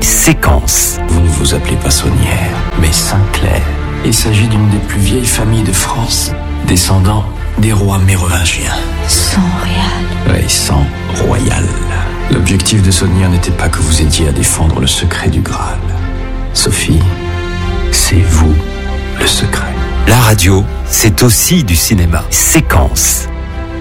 Séquence. Vous ne vous appelez pas Saunière, mais Saint-Clair. Il s'agit d'une des plus vieilles familles de France, descendant des rois mérovingiens. Sang royal. Oui, sang royal. L'objectif de Saunière n'était pas que vous aidiez à défendre le secret du Graal. Sophie, c'est vous le secret. La radio, c'est aussi du cinéma. Séquence.